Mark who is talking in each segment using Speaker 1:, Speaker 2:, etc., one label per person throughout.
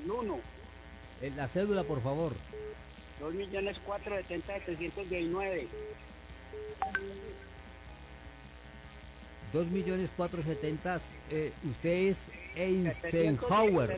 Speaker 1: el 1.
Speaker 2: La cédula, por favor.
Speaker 1: 2.470.719.
Speaker 2: 2.470.000. Usted es Eisenhower.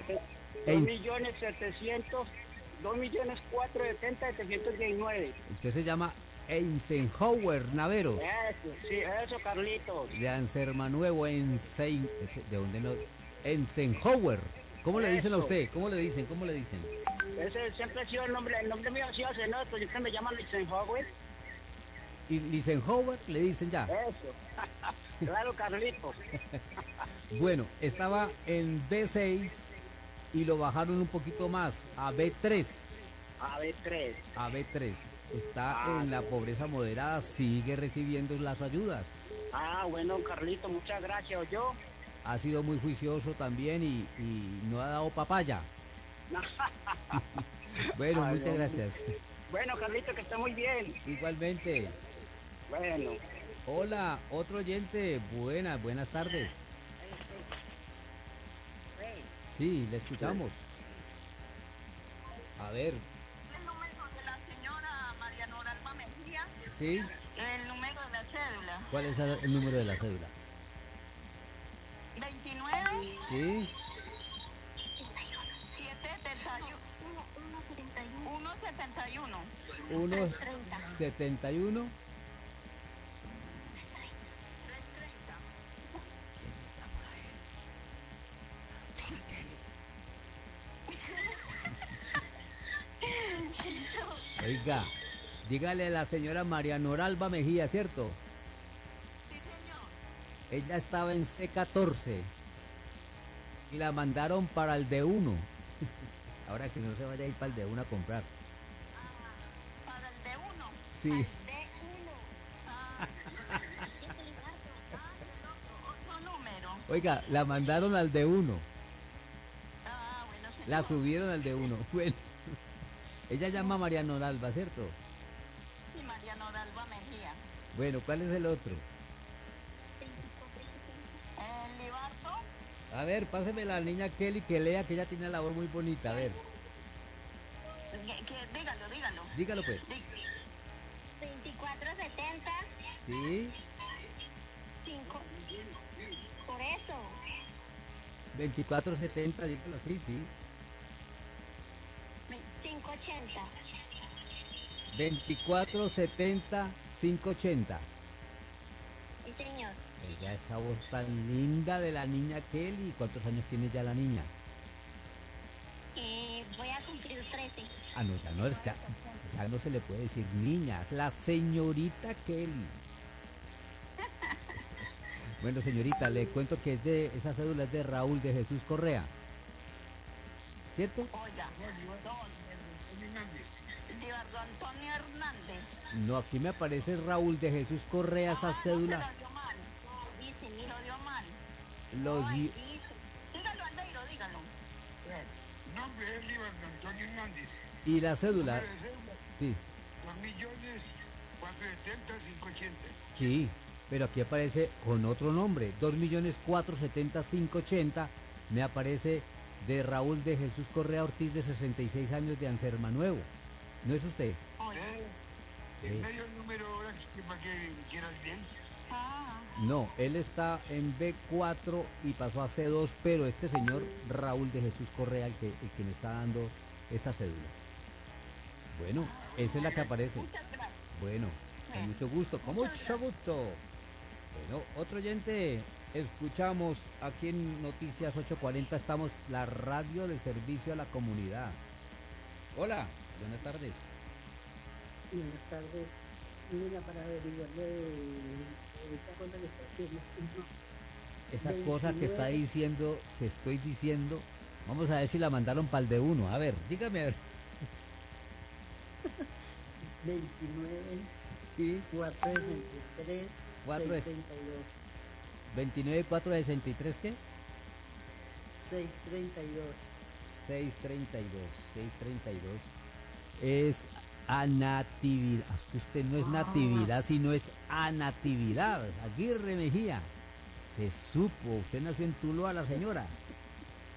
Speaker 1: 2.470.719.
Speaker 2: Usted se llama Eisenhower Naveros.
Speaker 1: Eso, sí, eso, Carlitos.
Speaker 2: De Ansermanuevo, ¿de dónde no? Eisenhower. ¿Cómo le dicen a usted? ¿Cómo le dicen?
Speaker 1: Ese siempre ha sido el nombre mío ha sido Senado, pero siempre me llaman Eisenhower.
Speaker 2: ¿Y Eisenhower le dicen ya?
Speaker 1: Eso. Claro, Carlitos.
Speaker 2: Bueno, estaba en B6 y lo bajaron un poquito más, a B3.
Speaker 1: A B3.
Speaker 2: A B3. Está en la pobreza moderada, sigue recibiendo las ayudas.
Speaker 1: Bueno, Carlitos, muchas gracias. Yo
Speaker 2: ha sido muy juicioso también y no ha dado papaya. Bueno, muchas gracias.
Speaker 1: Bueno, Carlitos, que esté muy bien.
Speaker 2: Igualmente.
Speaker 1: Bueno.
Speaker 2: Hola, otro oyente. Buenas tardes. Sí, le escuchamos. A ver.
Speaker 3: El número de la señora María Noralba Mejía.
Speaker 2: Sí.
Speaker 3: El número de la cédula.
Speaker 2: ¿Cuál es el número de la cédula?
Speaker 3: 29.
Speaker 2: Sí.
Speaker 3: 171.
Speaker 2: 171. Oiga, dígale a la señora María Noralba Mejía, ¿cierto?
Speaker 3: Sí, señor.
Speaker 2: Ella estaba en C14 y la mandaron para el D1. Ahora que no se vaya a ir para el D1 a comprar.
Speaker 3: ¿Para el D1?
Speaker 2: Sí.
Speaker 3: El D1. Otro número.
Speaker 2: Oiga, la mandaron al D1.
Speaker 3: Bueno, señor.
Speaker 2: La subieron al D1. Bueno. Ella llama María Noralba, ¿cierto?
Speaker 3: Sí, María Noralba Mejía.
Speaker 2: Bueno, ¿cuál es el otro?
Speaker 3: El Libardo.
Speaker 2: A ver, páseme la niña Kelly que lea, que ella tiene la voz muy bonita, a ver.
Speaker 3: Dígalo.
Speaker 2: Dígalo pues.
Speaker 3: 2470.
Speaker 2: Sí.
Speaker 3: 5. Por eso.
Speaker 2: 2470, dígalo así, sí.
Speaker 3: 580.
Speaker 2: 2470, 580.
Speaker 3: Sí, señor.
Speaker 2: Ella, esa voz tan linda de la niña Kelly. ¿Cuántos años tiene ya la niña?
Speaker 3: Voy a cumplir 13.
Speaker 2: No, ya no se le puede decir niña, es la señorita Kelly. Bueno, señorita, le cuento que esa cédula es de Raúl de Jesús Correa. ¿Cierto?
Speaker 3: Oiga, Libardo Antonio Hernández.
Speaker 2: No, aquí me aparece Raúl de Jesús Correa, esa cédula.
Speaker 3: No, lo dio mal. Lo dio mal. Dígalo, Aldeiro, dígalo.
Speaker 4: Nombre es Libardo Antonio Hernández.
Speaker 2: ¿Y la cédula? Sí.
Speaker 4: 2.470.580.
Speaker 2: Sí, pero aquí aparece con otro nombre, 2.470.580. Me aparece de Raúl de Jesús Correa Ortiz, de 66 años, de Ansermanuevo. ¿No es usted?
Speaker 4: ¿En medio el número para que quiera el bien?
Speaker 2: No, él está en B4 y pasó a C2, pero este señor Raúl de Jesús Correa, el que me está dando esta cédula. Bueno, esa es la que aparece. Bueno, con mucho gusto, con mucho gusto. Bueno, otro oyente, escuchamos aquí en Noticias 840, estamos la radio de servicio a la comunidad. Hola, buenas tardes.
Speaker 5: Buenas tardes. Mira, para averiguarle cuánto le está haciendo.
Speaker 2: Esas cosas que está diciendo, que estoy diciendo, vamos a ver si la mandaron para el de uno. A ver, dígame a ver.
Speaker 5: 29.
Speaker 2: Sí.
Speaker 5: 463. 632.
Speaker 2: 29, 463, ¿qué?
Speaker 5: 632.
Speaker 2: 632. Es anatividad. Es que usted no es natividad, sino es anatividad. Aguirre Mejía. Se supo, usted nació en Tuluá, la señora.